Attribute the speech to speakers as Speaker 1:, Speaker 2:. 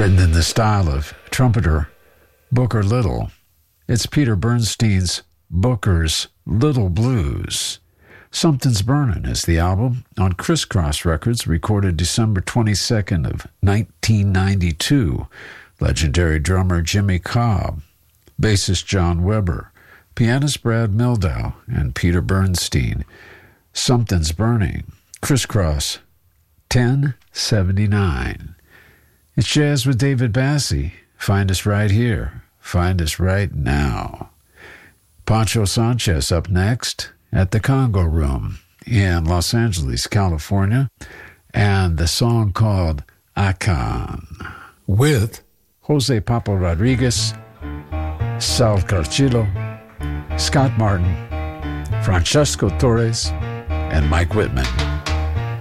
Speaker 1: written in the style of trumpeter Booker Little. It's Peter Bernstein's Booker's Little Blues. Something's Burnin' is the album on Criss Cross Records, recorded December 22nd of 1992. Legendary drummer Jimmy Cobb, bassist John Weber, pianist Brad Mehldau, and Peter Bernstein. Something's Burning, Criss Cross 1079. It's Jazz with David Bassie. Find us right here. Find us right now. Pancho Sanchez up next at the Congo Room in Los Angeles, California, and the song called Akan with Jose Papo Rodriguez, Sal Carcillo, Scott Martin, Francesco Torres, and Mike Whitman.